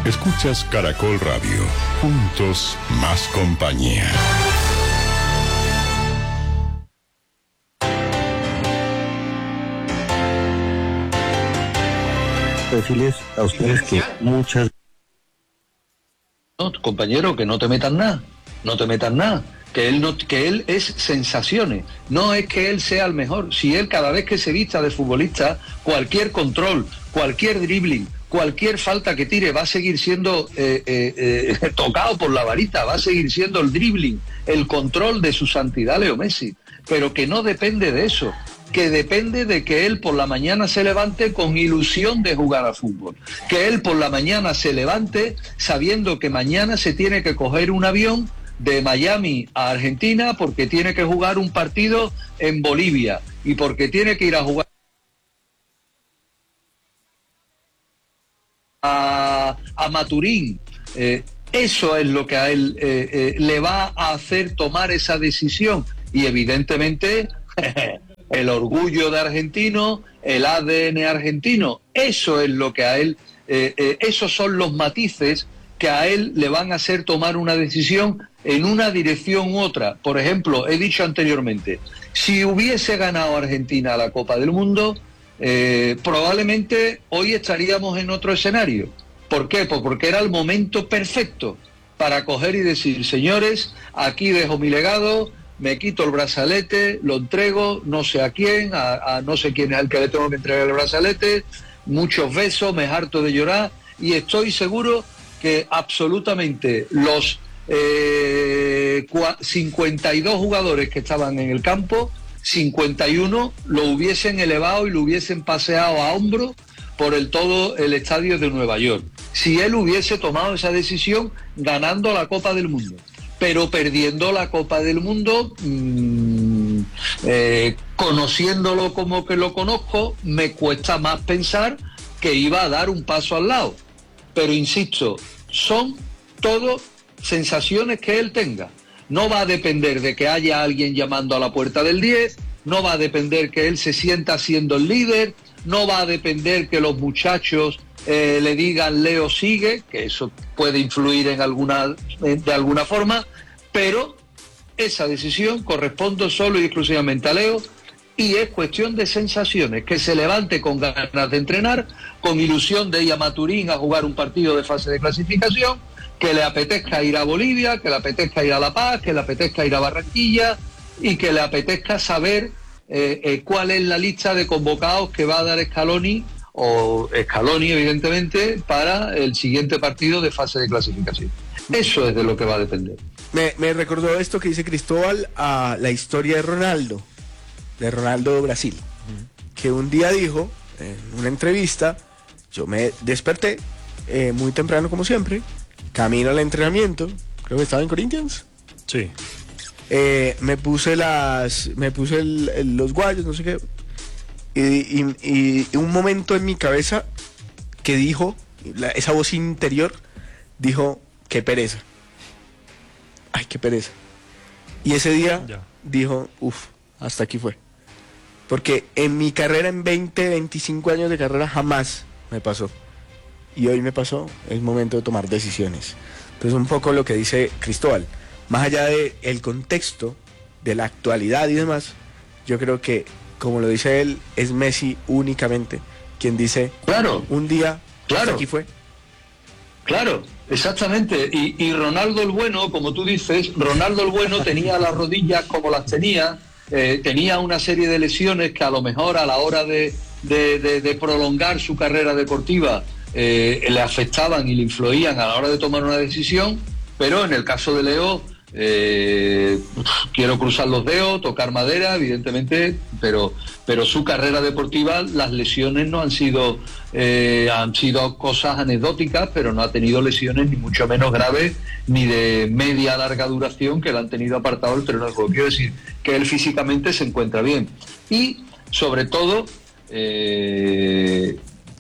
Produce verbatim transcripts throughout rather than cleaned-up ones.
Escuchas Caracol Radio. Juntos más compañía. Decirles a ustedes que muchas... No, compañero, que no te metan nada, no te metan nada. Que él, no, que él es sensaciones, no es que él sea el mejor. Si él cada vez que se vista de futbolista, cualquier control, cualquier dribbling, cualquier falta que tire va a seguir siendo eh, eh, eh, tocado por la varita, va a seguir siendo el dribbling, el control de su santidad Leo Messi, pero que no depende de eso, que depende de que él por la mañana se levante con ilusión de jugar a fútbol, que él por la mañana se levante sabiendo que mañana se tiene que coger un avión de Miami a Argentina porque tiene que jugar un partido en Bolivia y porque tiene que ir a jugar a, a Maturín. Eh, eso es lo que a él eh, eh, le va a hacer tomar esa decisión y evidentemente el orgullo de argentino, el A D N argentino, eso es lo que a él, eh, eh, esos son los matices que a él le van a hacer tomar una decisión en una dirección u otra. Por ejemplo, he dicho anteriormente, si hubiese ganado Argentina la Copa del Mundo, eh, probablemente hoy estaríamos en otro escenario. ¿Por qué? Pues porque era el momento perfecto para coger y decir, señores, aquí dejo mi legado, me quito el brazalete, lo entrego, no sé a quién, a, a no sé quién es el que le tengo que entregar el brazalete, muchos besos, me harto de llorar, y estoy seguro que absolutamente los eh, cincuenta y dos jugadores que estaban en el campo, cincuenta y uno lo hubiesen elevado y lo hubiesen paseado a hombro por el todo el estadio de Nueva York, si él hubiese tomado esa decisión ganando la Copa del Mundo. Pero perdiendo la Copa del Mundo, mmm, eh, conociéndolo como que lo conozco, me cuesta más pensar que iba a dar un paso al lado. Pero insisto, son todo sensaciones que él tenga. No va a depender de que haya alguien llamando a la puerta del diez, no va a depender que él se sienta siendo el líder, no va a depender que los muchachos eh, le digan Leo sigue, que eso puede influir en alguna, de alguna forma, pero esa decisión corresponde solo y exclusivamente a Leo y es cuestión de sensaciones, que se levante con ganas de entrenar, con ilusión de ir a Maturín a jugar un partido de fase de clasificación, que le apetezca ir a Bolivia, que le apetezca ir a La Paz, que le apetezca ir a Barranquilla y que le apetezca saber eh, eh, cuál es la lista de convocados que va a dar Scaloni, o Scaloni evidentemente, para el siguiente partido de fase de clasificación. Eso es de lo que va a depender. Me, me recordó esto que dice Cristóbal a la historia de Ronaldo, de Ronaldo de Brasil, uh-huh. que un día dijo en una entrevista, yo me desperté eh, muy temprano como siempre, camino al entrenamiento, creo que estaba en Corinthians. Sí. Eh, me puse las, me puse el, el, los guayos, no sé qué, y, y, y un momento en mi cabeza que dijo, la, esa voz interior dijo, qué pereza. Ay, qué pereza. Y ese día ya. dijo, uff, hasta aquí fue. Porque en mi carrera, en veinte, veinticinco años de carrera, jamás me pasó. Y hoy me pasó, es momento de tomar decisiones. Entonces, un poco lo que dice Cristóbal, más allá del contexto, de la actualidad y demás, yo creo que, como lo dice él, es Messi únicamente quien dice, claro, un día, claro, hasta aquí fue. Claro, exactamente. Y, y Ronaldo el Bueno, como tú dices, Ronaldo el Bueno tenía las rodillas como las tenía, eh, tenía una serie de lesiones que a lo mejor a la hora de, de, de, de prolongar su carrera deportiva eh, le afectaban y le influían a la hora de tomar una decisión, pero en el caso de Leo, eh, quiero cruzar los dedos, tocar madera, evidentemente, pero, pero su carrera deportiva, las lesiones no han sido, eh, han sido cosas anecdóticas, pero no ha tenido lesiones ni mucho menos graves, ni de media larga duración que le han tenido apartado el terreno de juego. Quiero decir que él físicamente se encuentra bien. Y, sobre todo, eh,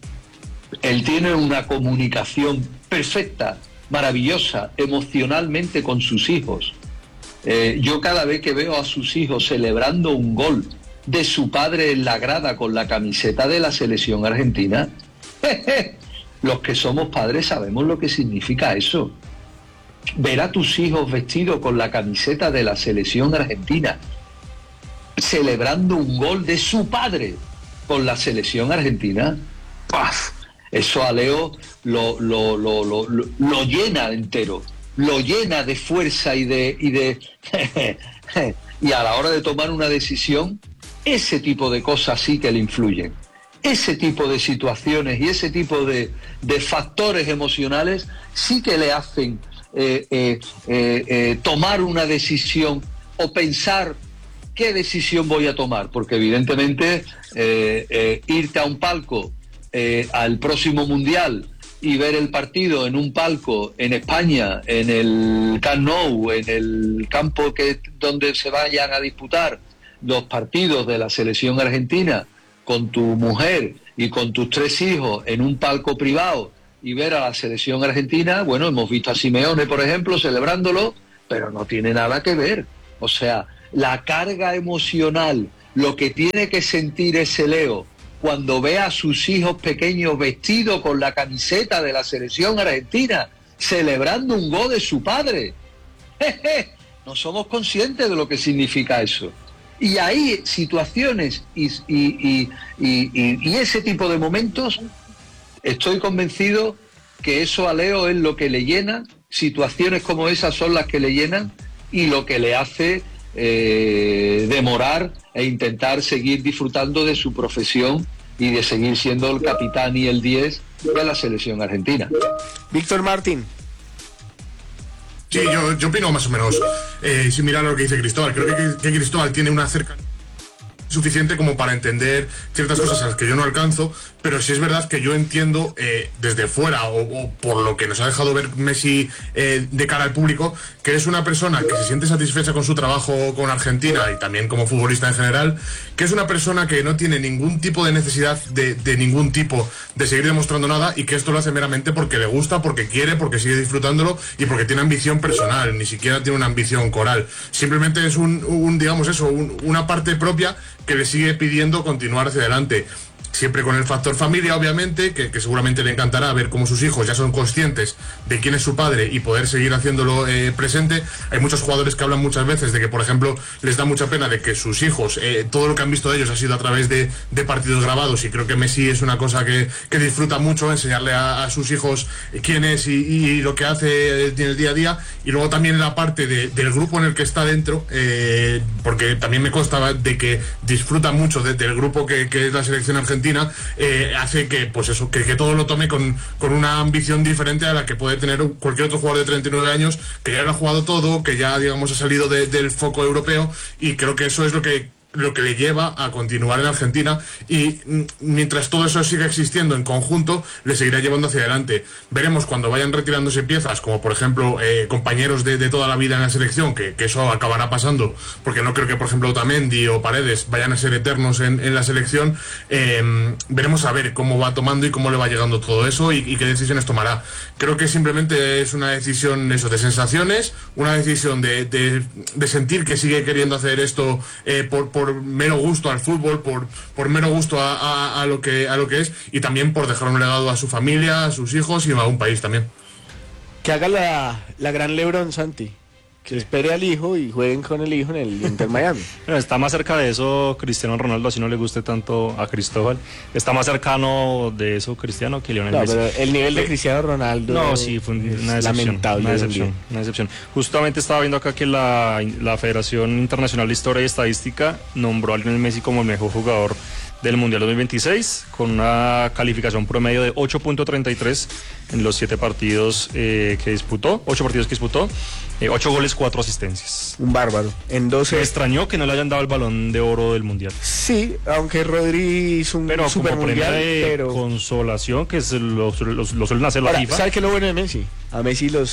él tiene una comunicación perfecta, maravillosa, emocionalmente con sus hijos. Eh, yo cada vez que veo a sus hijos celebrando un gol de su padre en la grada con la camiseta de la selección argentina, Los que somos padres sabemos lo que significa eso. Ver a tus hijos vestidos con la camiseta de la selección argentina, celebrando un gol de su padre con la selección argentina, ¡paf! Eso a Leo lo, lo, lo, lo, lo, lo llena entero, lo llena de fuerza y de, y de y a la hora de tomar una decisión, ese tipo de cosas sí que le influyen. Ese tipo de situaciones y ese tipo de, de factores emocionales sí que le hacen eh, eh, eh, eh, tomar una decisión o pensar qué decisión voy a tomar, porque evidentemente eh, eh, irte a un palco eh, al próximo Mundial y ver el partido en un palco en España, en el Camp Nou, en el campo que donde se vayan a disputar los partidos de la selección argentina, con tu mujer y con tus tres hijos en un palco privado y ver a la selección argentina, bueno, hemos visto a Simeone, por ejemplo, celebrándolo, pero no tiene nada que ver. O sea, la carga emocional, lo que tiene que sentir ese Leo cuando ve a sus hijos pequeños vestidos con la camiseta de la selección argentina, celebrando un gol de su padre. Jeje, no somos conscientes de lo que significa eso. Y hay situaciones y, y, y, y, y ese tipo de momentos, estoy convencido que eso a Leo es lo que le llena, situaciones como esas son las que le llenan y lo que le hace eh, demorar e intentar seguir disfrutando de su profesión y de seguir siendo el capitán y el diez de la selección argentina. Víctor Martín. Sí, yo, yo opino más o menos eh, similar a lo que dice Cristóbal. Creo que, que Cristóbal tiene una cercanía suficiente como para entender ciertas cosas a las que yo no alcanzo, pero sí es verdad que yo entiendo eh, desde fuera o, o por lo que nos ha dejado ver Messi eh, de cara al público, que es una persona que se siente satisfecha con su trabajo con Argentina y también como futbolista en general, que es una persona que no tiene ningún tipo de necesidad de, de ningún tipo de seguir demostrando nada y que esto lo hace meramente porque le gusta, porque quiere, porque sigue disfrutándolo y porque tiene ambición personal, ni siquiera tiene una ambición coral. Simplemente es un, un digamos eso, un, una parte propia que le sigue pidiendo continuar hacia adelante. Siempre con el factor familia, obviamente, que, que seguramente le encantará ver cómo sus hijos ya son conscientes de quién es su padre y poder seguir haciéndolo eh, presente. Hay muchos jugadores que hablan muchas veces de que, por ejemplo, les da mucha pena de que sus hijos, eh, todo lo que han visto de ellos ha sido a través de, de partidos grabados, y creo que Messi es una cosa que, que disfruta mucho, enseñarle a, a sus hijos quién es y, y lo que hace en el día a día. Y luego también la parte de, del grupo en el que está dentro, eh, porque también me consta de que disfruta mucho de, del grupo que, que es la selección argentina. Eh, hace que pues eso que, que todo lo tome con, con una ambición diferente a la que puede tener cualquier otro jugador de treinta y nueve años que ya lo ha jugado todo, que ya digamos ha salido de, del foco europeo, y creo que eso es lo que lo que le lleva a continuar en Argentina, y mientras todo eso siga existiendo en conjunto le seguirá llevando hacia adelante. Veremos cuando vayan retirándose piezas, como por ejemplo eh, compañeros de, de toda la vida en la selección, que, que eso acabará pasando, porque no creo que por ejemplo Otamendi o Paredes vayan a ser eternos en, en la selección. Eh, veremos a ver cómo va tomando y cómo le va llegando todo eso y, y qué decisiones tomará. Creo que simplemente es una decisión eso de sensaciones, una decisión de, de, de sentir que sigue queriendo hacer esto eh, por, por por mero gusto al fútbol, por, por mero gusto a, a, a, lo que, a lo que es, y también por dejar un legado a su familia, a sus hijos y a un país también. Que haga la, la gran LeBron, Santi. Que espere al hijo y jueguen con el hijo en el Inter Miami. Bueno, está más cerca de eso Cristiano Ronaldo, así no le guste tanto a Cristóbal. Está más cercano de eso Cristiano que Lionel no, Messi. Pero el nivel de Cristiano Ronaldo no, sí, fue una decepción, lamentable. Una decepción, una decepción. Justamente estaba viendo acá que la, la Federación Internacional de Historia y Estadística nombró a Lionel Messi como el mejor jugador del Mundial dos mil veintiséis, con una calificación promedio de ocho punto treinta y tres en los siete partidos eh, que disputó, ocho partidos que disputó, eh, ocho goles, cuatro asistencias. Un bárbaro. En doce... Me extrañó que no le hayan dado el balón de oro del Mundial. Sí, aunque Rodri hizo un pero super como mundial, de pero... consolación, que es lo, lo, lo suelen hacer la Ahora, FIFA. ¿sabe qué es lo bueno de Messi? A Messi los...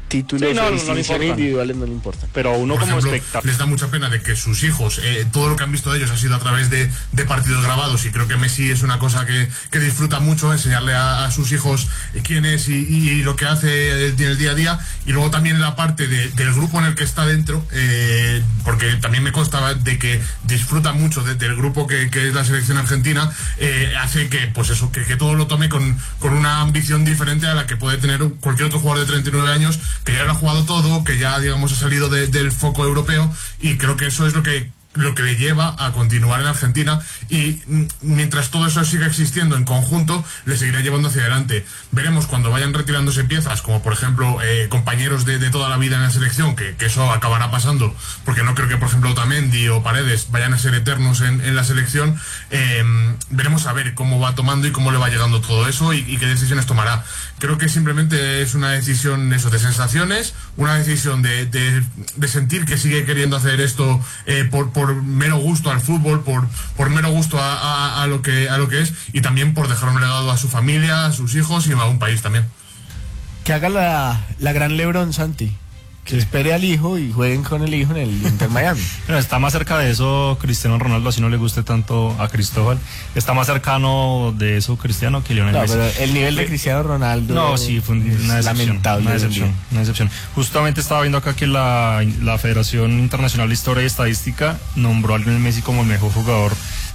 títulos Sí, no, de no, no le distinciones importan. individuales no le importan. Pero a uno Por como ejemplo, espectador. les da mucha pena de que sus hijos, eh, todo lo que han visto de ellos ha sido a través de, de partidos grabados, y creo que Messi es una cosa que, que disfruta mucho, enseñarle a, a sus hijos quién es y, y, y lo que hace en el día a día. Y luego también la parte de, del grupo en el que está dentro, eh, porque también me consta de que disfruta mucho de, del grupo que, que es la selección argentina, eh, hace que pues eso, que, que todo lo tome con, con una ambición diferente a la que puede tener cualquier otro jugador de treinta y nueve años, que ya lo ha jugado todo, que ya digamos ha salido de, del foco europeo, y creo que eso es lo que lo que le lleva a continuar en Argentina, y mm, mientras todo eso siga existiendo en conjunto, le seguirá llevando hacia adelante. Veremos cuando vayan retirándose piezas, como por ejemplo eh, compañeros de, de toda la vida en la selección, que, que eso acabará pasando, porque no creo que por ejemplo Otamendi o Paredes vayan a ser eternos en, en la selección. Eh, veremos a ver cómo va tomando y cómo le va llegando todo eso, y, y qué decisiones tomará. Creo que simplemente es una decisión eso, de sensaciones, una decisión de, de, de sentir que sigue queriendo hacer esto eh, por, por por mero gusto al fútbol, por, por mero gusto a, a, a, lo que, a lo que es, y también por dejar un legado a su familia, a sus hijos y a un país también. Que haga la, la gran LeBron, Santi. Que sí. Espere al hijo y jueguen con el hijo en el Inter Miami. Pero está más cerca de eso Cristiano Ronaldo, así no le guste tanto a Cristóbal. Está más cercano de eso Cristiano que Lionel no, Messi. Pero el nivel de Cristiano Ronaldo. No, sí, fue una decepción. Lamentable. Una decepción, una decepción. Justamente estaba viendo acá que la, la Federación Internacional de Historia y Estadística nombró a Lionel Messi como el mejor jugador